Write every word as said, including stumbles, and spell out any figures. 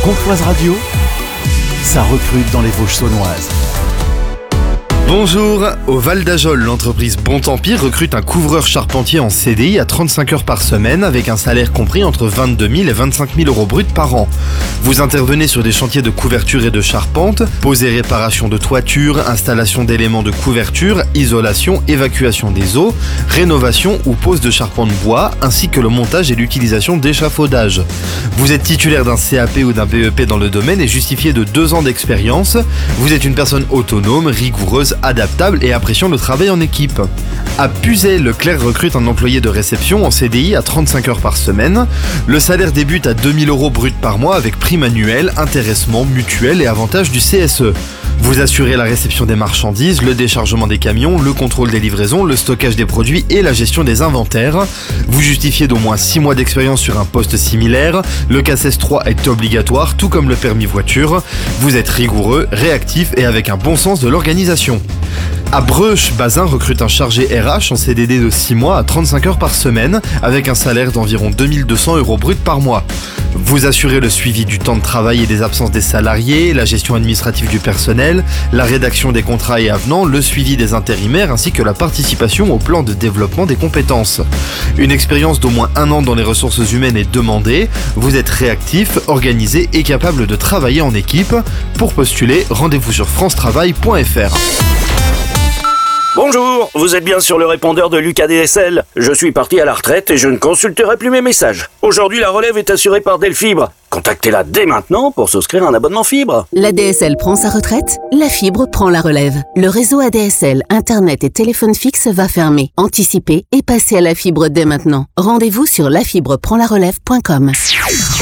Pontoise Radio, ça recrute dans les Vosges saunoises. Bonjour, au Val d'Ajol, l'entreprise Bontemps-Pire recrute un couvreur charpentier en C D I à trente-cinq heures par semaine avec un salaire compris entre vingt-deux mille et vingt-cinq mille euros bruts par an. Vous intervenez sur des chantiers de couverture et de charpente, pose et réparation de toiture, installation d'éléments de couverture, isolation, évacuation des eaux, rénovation ou pose de charpente bois, ainsi que le montage et l'utilisation d'échafaudage. Vous êtes titulaire d'un C A P ou d'un B E P dans le domaine et justifié de deux ans d'expérience. Vous êtes une personne autonome, rigoureuse, adaptable et appréciant le travail en équipe. À Puiset, Leclerc recrute un employé de réception en C D I à trente-cinq heures par semaine. Le salaire débute à deux mille euros bruts par mois avec prime annuelle, intéressement, mutuelle et avantages du C S E. Vous assurez la réception des marchandises, le déchargement des camions, le contrôle des livraisons, le stockage des produits et la gestion des inventaires. Vous justifiez d'au moins six mois d'expérience sur un poste similaire. Le C A C E S trois est obligatoire, tout comme le permis voiture. Vous êtes rigoureux, réactif et avec un bon sens de l'organisation. À Breuch, Bazin recrute un chargé R H en C D D de six mois à trente-cinq heures par semaine avec un salaire d'environ deux mille deux cents euros bruts par mois. Vous assurez le suivi du temps de travail et des absences des salariés, la gestion administrative du personnel, la rédaction des contrats et avenants, le suivi des intérimaires ainsi que la participation au plan de développement des compétences. Une expérience d'au moins un an dans les ressources humaines est demandée. Vous êtes réactif, organisé et capable de travailler en équipe. Pour postuler, rendez-vous sur france travail point f r. Bonjour, vous êtes bien sur le répondeur de Lucas D S L. Je suis parti à la retraite et je ne consulterai plus mes messages. Aujourd'hui, la relève est assurée par Delfibre. Contactez-la dès maintenant pour souscrire un abonnement fibre. La D S L prend sa retraite, la fibre prend la relève. Le réseau A D S L, Internet et téléphone fixe va fermer. Anticipez et passez à la fibre dès maintenant. Rendez-vous sur la fibre prend la relève point com.